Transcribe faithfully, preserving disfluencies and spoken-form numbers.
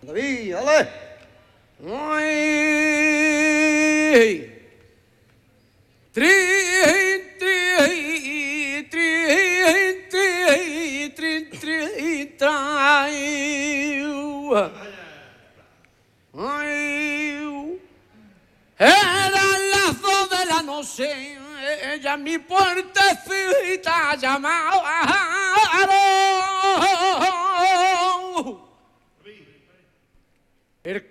David, dale. Ay, tri, tri, tri, tri, tri, tri, trai. Ay, eran las dos de la noche, ella a mi puertecita llamaba. El